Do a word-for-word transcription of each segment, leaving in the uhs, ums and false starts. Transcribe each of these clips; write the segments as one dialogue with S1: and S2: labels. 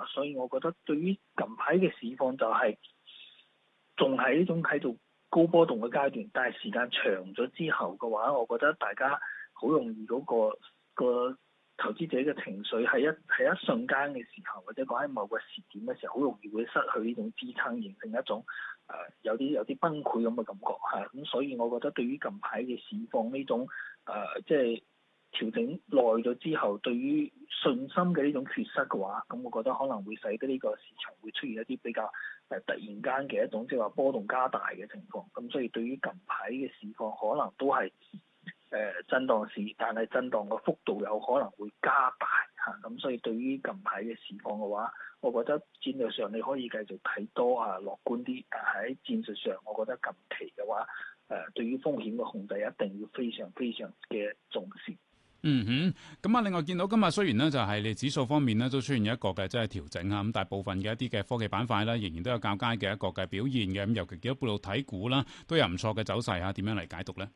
S1: 嚇，所以我覺得對於近排嘅市況就係仲係呢種喺度高波動嘅階段，但係時間長咗之後嘅話，我覺得大家好容易嗰、個、個投資者嘅情緒喺一喺一瞬間嘅時候，或者講喺某個時點嘅時候，好容易會失去呢種支撐，形成一種誒、呃、有啲有啲崩潰咁嘅感覺嚇。咁、啊、所以我覺得對於近排嘅市況呢種誒、呃、即係調整耐咗之後，對於信心嘅呢種缺失嘅話，咁我覺得可能會使得呢個市場會出現一啲比較誒、呃、突然間嘅一種即係話波動加大嘅情況。咁所以對於近排嘅市況，可能都係誒、呃、震盪市，但係震盪嘅幅度有可能會加大嚇。咁、啊、所以對於近排嘅市況嘅話，我覺得戰略上你可以繼續睇多啊樂觀啲，但係喺戰術上，我覺得近期嘅話，誒、呃、對於風險嘅控制一定要非常非常嘅重視。
S2: 嗯哼，咁啊，另外見到今日雖然咧就係你指數方面咧都出現一個嘅即係調整啊，咁但係部分嘅一啲嘅科技板塊咧仍然都有較佳嘅一個嘅表現嘅，咁尤其見到半導體股啦都有唔錯嘅走勢啊，點樣嚟解讀咧？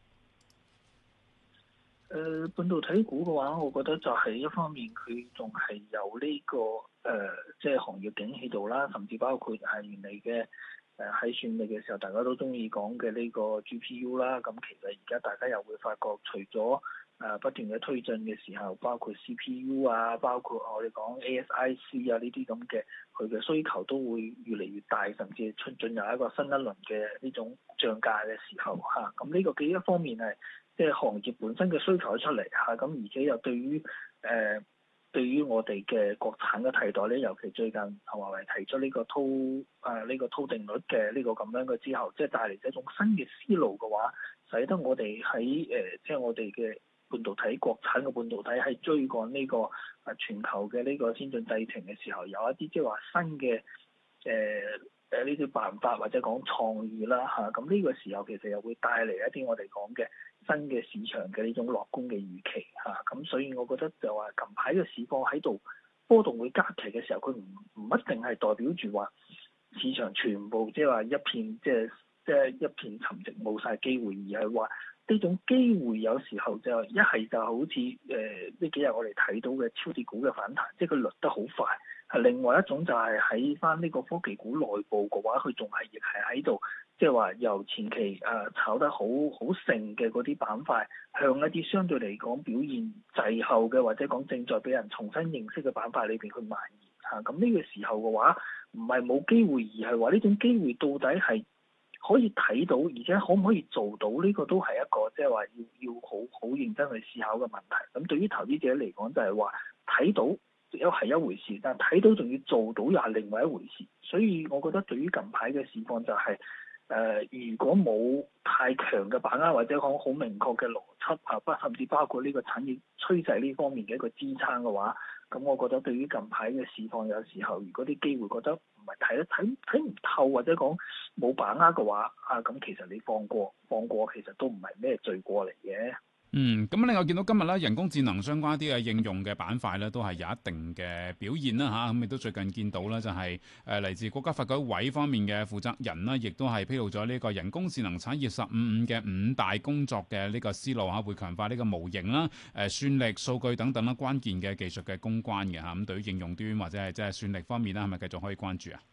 S1: 誒、呃、半導體股嘅話，我覺得就係一方面佢仲係有呢、這個誒、呃，即係行業景氣度啦，甚至包括係原嚟嘅誒喺算力嘅時候，大家都中意講嘅呢個 G P U 啦。咁其實而家大家又會發覺，除咗誒不斷嘅推進嘅時候，包括 C P U 啊，包括我哋講 A S I C 啊呢啲咁嘅，佢嘅需求都會越嚟越大，甚至出進入一個新一輪嘅呢種漲價嘅時候嚇。咁、啊、呢個嘅一方面係即係行業本身嘅需求出嚟嚇，咁、啊、而且又對於誒、呃、對於我哋嘅國產嘅替代咧，尤其最近華為提出呢個滔誒呢個滔定律嘅呢個咁樣嘅之後，即係帶嚟一種新嘅思路嘅話，使得我哋喺誒即係我哋嘅半導體國產嘅半導體喺追趕呢個啊全球嘅呢個先進製程嘅時候，有一啲即係話新嘅誒誒呢啲辦法或者講創意啦嚇，咁、啊、呢個時候其實又會帶嚟一啲我哋講嘅新嘅市場嘅呢種樂觀嘅預期嚇，咁、啊、所以我覺得就話近排嘅市況喺度波動會加劇嘅時候，佢唔唔一定係代表住話市場全部即係話一片即係即係一片沉寂冇晒機會，而係話呢種機會有時候就一係就好似誒呢幾日我哋睇到嘅超跌股嘅反彈，即係佢掠得好快；係另外一種就係喺翻呢個科技股內部嘅話，佢仲係亦係喺度，即係話由前期誒、呃、炒得好好盛嘅嗰啲板塊，向一啲相對嚟講表現滯後嘅或者講正在俾人重新認識嘅板塊裏邊去蔓延嚇。咁、啊、呢個時候嘅話，唔係冇機會，而係話呢種機會到底係可以睇到，而且可唔可以做到呢、這個都係一個即係話要要好好認真去思考嘅問題。咁對於投資者嚟講，就係話睇到又係一回事，但係睇到仲要做到又係另外一回事。所以我覺得對於近排嘅市況就係、是、誒、呃，如果冇太強嘅把握或者講好明確嘅邏輯啊，不甚至包括呢個產業趨勢呢方面嘅一個支撐嘅話，咁我覺得對於近排嘅市況，有時候如果啲機會覺得唔係睇得睇睇唔透或者講冇把握嘅話，啊咁其實你放過放過其實都唔係咩罪過嚟嘅。
S2: 嗯，咁另外見到今日咧，人工智能相關啲嘅應用嘅板塊咧，都係有一定嘅表現啦嚇。咁、啊、亦都最近見到啦，就係誒嚟自國家發改委方面嘅負責人啦，亦都係披露咗呢個人工智能產業十五五嘅五大工作嘅呢個思路嚇，會強化呢個模型啦、誒、呃、算力、數據等等啦，關鍵嘅技術嘅攻關嘅嚇。咁、啊、對於應用端或者係即係算力方面啦，係咪繼續可以關注啊？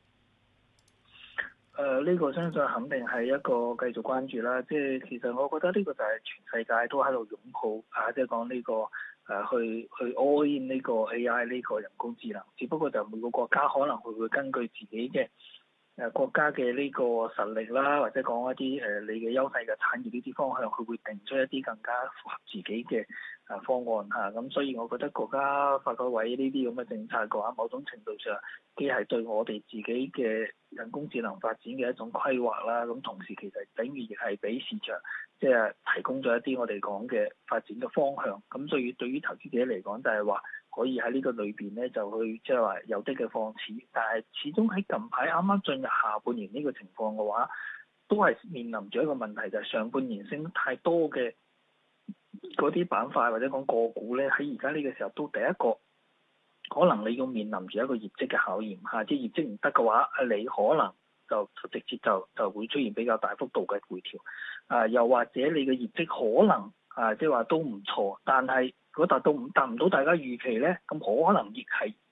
S1: 誒呢、呃這個相信肯定係一個繼續關注啦，即係其實我覺得呢個就係全世界都喺度擁抱啊，即係講呢個誒、啊、去去 all in 呢個 A I 呢個人工智能，只不過就每個國家可能佢會根據自己嘅誒、呃、國家嘅呢個實力啦，或者講一啲誒、呃、你嘅優勢嘅產業呢啲方向，佢會定出一啲更加符合自己嘅啊方案嚇。咁、啊、所以我覺得國家發改委呢啲咁嘅政策嘅話，某種程度上既係對我哋自己嘅人工智能發展嘅一種規劃啦。咁、啊、同時其實等於亦係俾市場即係提供咗一啲我哋講嘅發展嘅方向。咁、啊、所以對於投資者嚟講，就係話，可以喺呢個裏邊咧，就去即係話有的嘅放矢，但係始終喺近排啱啱進入下半年呢個情況嘅話，都係面臨住一個問題，就係、是、上半年升得太多嘅嗰啲板塊或者講個股咧，喺而家呢個時候都第一個可能你要面臨住一個業績嘅考驗嚇，即係業績唔得嘅話，你可能就直接就就會出現比較大幅度嘅回調，啊又或者你嘅業績可能啊即係話都唔錯，但係如果達到唔達唔到大家預期咧，咁可能亦係